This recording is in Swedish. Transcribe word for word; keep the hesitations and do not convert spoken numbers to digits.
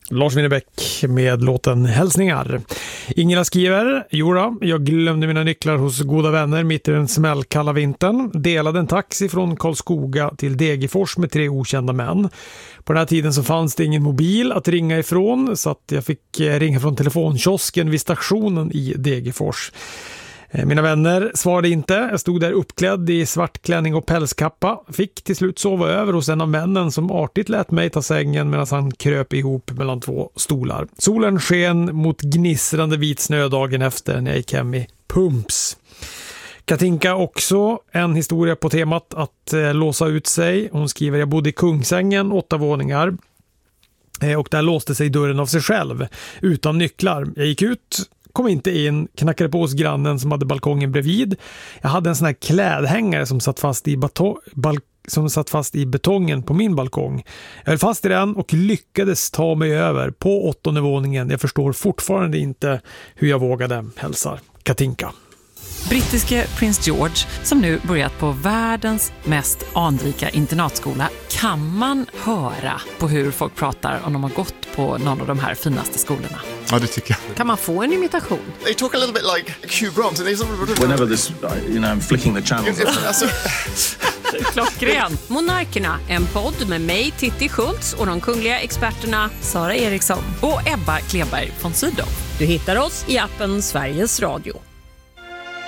Lars Winnerbäck med låten Hälsningar. Ingela skriver: Jora, jag glömde mina nycklar hos goda vänner mitt i den smällkalla vintern. Delade en taxi från Karlskoga till Degerfors med tre okända män. På den här tiden så fanns det ingen mobil att ringa ifrån, så att jag fick ringa från telefonkiosken vid stationen i Degerfors. Mina vänner svarade inte. Jag stod där uppklädd i svartklänning och pälskappa. Fick till slut sova över hos en av männen som artigt lät mig ta sängen medan han kröp ihop mellan två stolar. Solen sken mot gnisrande vit snö dagen efter när jag gick hem i pumps. Katinka också en historia på temat att eh, låsa ut sig. Hon skriver: jag bodde i Kungsängen, åtta våningar. Eh, och där låste sig dörren av sig själv utan nycklar. Jag gick ut, kom inte in, knackade på hos grannen som hade balkongen bredvid. Jag hade en sån här klädhängare som satt fast i, bato- bal- som satt fast i betongen på min balkong. Jag höll fast i den och lyckades ta mig över på åttonde våningen. Jag förstår fortfarande inte hur jag vågade, hälsar Katinka. Brittiske prins George, som nu börjat på världens mest anrika internatskola, kan man höra på hur folk pratar om de har gått på någon av de här finaste skolorna. Ja, det tycker jag. Kan man få en imitation? They talk a little bit like Hugh Grant. And he's... Whenever this, you know, I'm flicking the channels. Klockren. Monarkerna, en podd med mig, Titti Schultz, och de kungliga experterna Sara Eriksson och Ebba Kleberg von Sydow. Du hittar oss i appen Sveriges Radio.